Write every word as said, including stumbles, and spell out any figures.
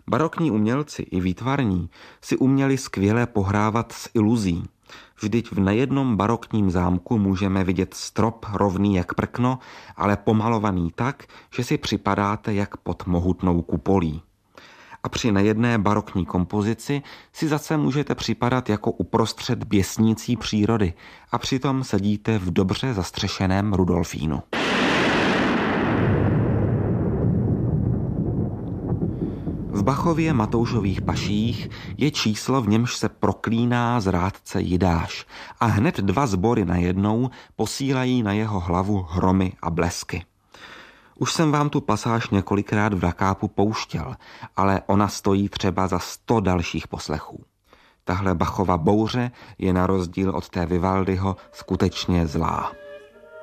Barokní umělci i výtvarní si uměli skvěle pohrávat s iluzí. Vždyť v nejednom barokním zámku můžeme vidět strop rovný jak prkno, ale pomalovaný tak, že si připadáte jak pod mohutnou kupolí. A při nejedné barokní kompozici si zase můžete připadat jako uprostřed běsnící přírody a přitom sedíte v dobře zastřešeném Rudolfínu. V Bachově Matoušových paších je číslo, v němž se proklíná zrádce Jidáš a hned dva sbory najednou posílají na jeho hlavu hromy a blesky. Už jsem vám tu pasáž několikrát v Dakápu pouštěl, ale ona stojí třeba za sto dalších poslechů. Tahle Bachova bouře je na rozdíl od té Vivaldiho skutečně zlá.